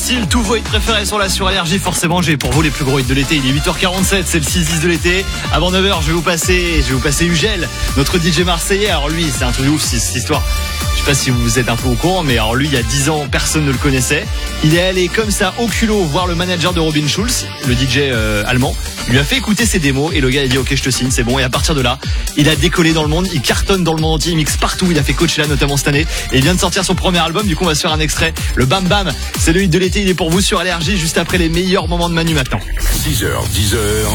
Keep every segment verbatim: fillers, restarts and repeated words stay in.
facile, tous vos hits préférés sont là sur Énergie. Forcément, j'ai pour vous les plus gros hits de l'été. Il est huit heures quarante-sept, c'est le six dix de l'été. Avant neuf heures, je vais vous passer, je vais vous passer Ugel, notre D J marseillais. Alors lui, c'est un truc de ouf, cette histoire. Je sais pas si vous êtes un peu au courant, mais alors lui, il y a dix ans, personne ne le connaissait. Il est allé comme ça au culot voir le manager de Robin Schulz, le D J euh, allemand. Il lui a fait écouter ses démos et le gars il dit ok, je te signe, c'est bon. Et à partir de là, il a décollé dans le monde, il cartonne dans le monde entier, il mixe partout. Il a fait Coachella notamment cette année et il vient de sortir son premier album. Du coup, on va se faire un extrait. Le Bam Bam, c'est le hit de l'été. Il est pour vous sur Énergie juste après les meilleurs moments de Manu maintenant. six heures, dix heures.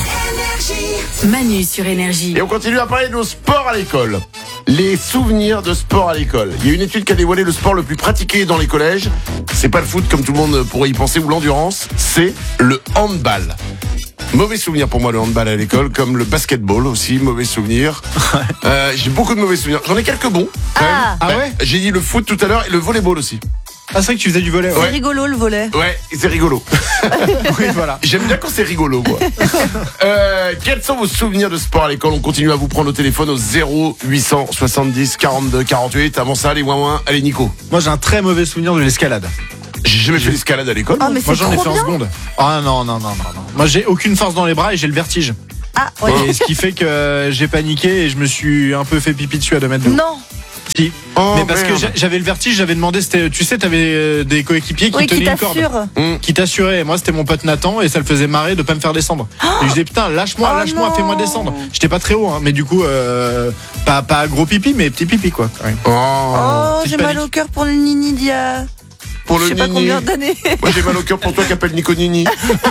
Manu sur Énergie. Et on continue à parler de nos sports à l'école. Les souvenirs de sport à l'école. Il y a une étude qui a dévoilé le sport le plus pratiqué dans les collèges. C'est pas le foot comme tout le monde pourrait y penser ou l'endurance, c'est le handball. Mauvais souvenir pour moi le handball à l'école, comme le basketball aussi, mauvais souvenir. Euh, j'ai beaucoup de mauvais souvenirs. J'en ai quelques bons. Quand même. Ah. Ah ouais J'ai dit le foot tout à l'heure et le volleyball aussi. Ah, c'est vrai que tu faisais du volley. Ouais. Ouais, C'est rigolo le volet. Ouais, c'est rigolo. oui, voilà. J'aime bien quand c'est rigolo, quoi. euh, quels sont vos souvenirs de sport à l'école? On continue à vous prendre au téléphone au zéro huit cent soixante-dix quarante-deux quarante-huit. Avant ça, allez, ouin ouin. Allez, Nico. Moi, j'ai un très mauvais souvenir de l'escalade. J'ai jamais fait l'escalade à l'école. Ah, mais Moi, c'est j'en ai trop fait en bien. seconde. Ah non, non, non, non, non. Moi, j'ai aucune force dans les bras et j'ai le vertige. Ah, ouais. Et ce qui fait que j'ai paniqué et je me suis un peu fait pipi dessus à deux mètres de haut. Non. Si. Oh, mais parce merde. que j'a- j'avais le vertige, j'avais demandé, c'était, tu sais, t'avais euh, des coéquipiers qui Oui, qui tenaient une corde. t'assure. Mmh. Qui t'assuraient. Et moi, c'était mon pote Nathan et ça le faisait marrer de pas me faire descendre. Et je disais, putain, lâche-moi, Oh lâche-moi, non. fais-moi descendre. J'étais pas très haut, hein, mais du coup, euh, pas, pas gros pipi, mais petit pipi, quoi. Ouais. Oh. Oh, petite j'ai panique. mal au cœur pour le Nini d'il y a Pour je le sais pas Nini. combien d'années. Moi, j'ai mal au cœur pour toi qui appelle Nico Nini.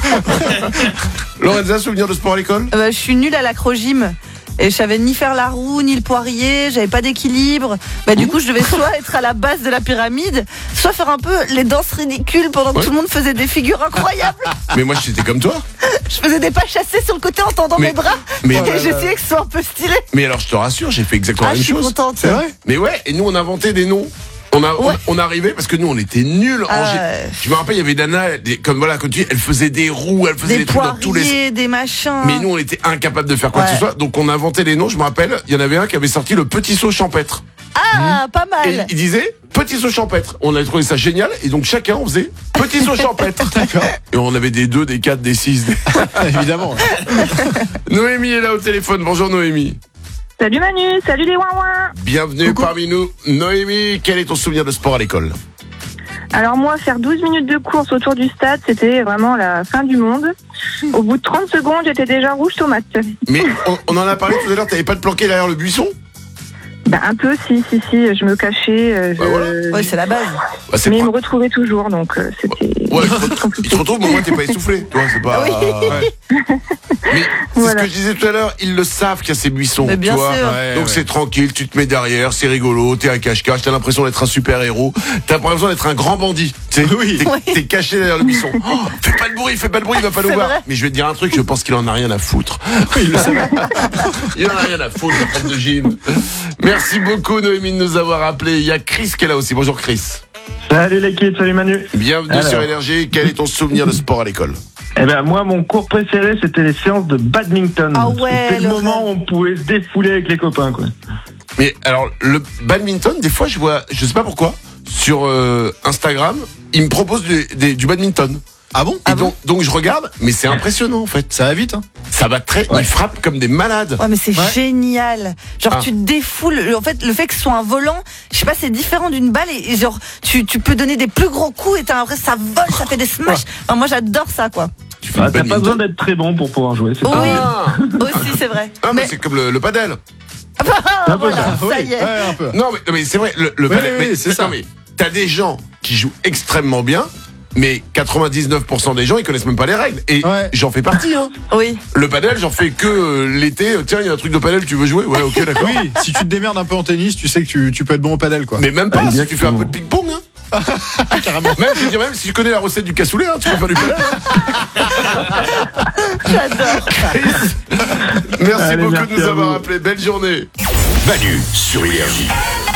Lorenza, souvenir de sport à l'école? Euh, je suis nulle à l'acrogym. Et je savais ni faire la roue, ni le poirier, j'avais pas d'équilibre. Bah, du coup, je devais soit être à la base de la pyramide, soit faire un peu les danses ridicules pendant que Ouais. tout le monde faisait des figures incroyables. Mais moi, j'étais comme toi. Je faisais des pas chassés sur le côté en tendant Mais- mes bras. mais- et j'essayais que ce soit un peu stylé. Mais alors, je te rassure, j'ai fait exactement Ah, la je même suis chose. contente. C'est vrai? Mais ouais, et nous, on inventait des noms. On a, Ouais. on, on arrivait parce que nous, on était nuls en Ah, gé- ouais. Je me rappelle, il y avait Dana, des- comme voilà, comme tu dis, elle faisait des roues, elle faisait Des des trucs dans tous les. poiriers, des machins. Mais nous, on était incapables de faire quoi que Ouais. ce soit. Donc, on inventait les noms. Je me rappelle, il y en avait un qui avait sorti le petit saut champêtre. Ah, pas Et mal. il disait petit saut champêtre. On avait trouvé ça génial. Et donc, chacun, on faisait petit saut champêtre. D'accord. Et on avait des deux, des quatre, des six. Des... Évidemment. Noémie est là au téléphone. Bonjour, Noémie. Salut Manu, salut les ouin-ouin. Bienvenue Coucou. parmi nous. Noémie, quel est ton souvenir de sport à l'école? Alors moi, faire douze minutes de course autour du stade, c'était vraiment la fin du monde. Au bout de trente secondes, j'étais déjà rouge tomate. Mais on, on en a parlé tout à l'heure. T'avais pas de planqué derrière le buisson? Bah, un peu, si, si, si, je me cachais. euh, je- Bah voilà. Ouais, c'est la base. Bah, c'est Mais pas- ils me retrouvaient toujours, donc euh, c'était Ouais, il te re- il compliqué. te retrouve, mais au moins t'es pas essoufflé. Toi, c'est pas. Oui. Ouais. Mais c'est Voilà. ce que je disais tout à l'heure. Ils le savent qu'il y a ces buissons. Mais bien tu vois. sûr. Ouais, Donc ouais. c'est tranquille. Tu te mets derrière, c'est rigolo. T'es à cache-cache. T'as l'impression d'être un super héros. T'as l'impression d'être un grand bandit. Tu sais, Oui. T'es, Oui. t'es caché derrière le buisson. Oh, fais pas de bruit, fais pas de bruit. Il va pas nous C'est voir. vrai. Mais je vais te dire un truc. Je pense qu'il en a rien à foutre. Oui, il le savait. Il en a rien à foutre, le prof de gym. Merci beaucoup, Noémie, de nous avoir appelé. Il y a Chris qui est là aussi. Bonjour, Chris. Salut l'équipe, salut Manu. Bienvenue Alors. sur Énergie. Quel est ton souvenir de sport à l'école? Eh ben moi, mon cours préféré, c'était les séances de badminton. Ah ouais, C'était le le moment où on pouvait se défouler avec les copains, quoi. Mais alors, le badminton, des fois, je vois, je sais pas pourquoi, sur euh, Instagram, ils me proposent du, des- du badminton. Ah bon? Et donc, donc je regarde, mais c'est impressionnant en fait. Ça va vite, hein? Ça va très, ils frappent comme des malades. Ouais, mais c'est Ouais. génial. Genre, Ah. tu te défoules. En fait, le fait que ce soit un volant, je sais pas, c'est différent d'une balle. Et, et genre, tu, tu peux donner des plus gros coups et t'as l'impression que ça vole, ça fait des smashs. Enfin, moi, j'adore ça, quoi. Tu fais Ah, du t'as pas badminton. besoin d'être très bon pour pouvoir jouer, c'est Oui, Ah, aussi, c'est vrai. ah, mais mais c'est comme le, le padel. Ah, un peu voilà, ça, ça y est. Ouais, un peu. Non, mais, non, mais c'est vrai, le, le Oui, padel, oui, mais, c'est mais ça. non, mais t'as des gens qui jouent extrêmement bien, mais quatre-vingt-dix-neuf pour cent des gens, ils connaissent même pas les règles. Et Ouais. j'en fais partie, hein. Oui. Le padel, j'en fais que euh, l'été. Tiens, il y a un truc de padel, tu veux jouer? Ouais, ok, d'accord. Oui, si tu te démerdes un peu en tennis, tu sais que tu, tu peux être bon au padel, quoi. Mais même pas, Ah, si tu fais un peu exactement. de ping-pong, hein. Carrément. Même, je veux dire, même si tu connais la recette du cassoulet, hein, tu peux faire du padel. J'adore. Merci Allez, beaucoup merci de nous à avoir vous. appelés. Belle journée. Manu sur Énergie.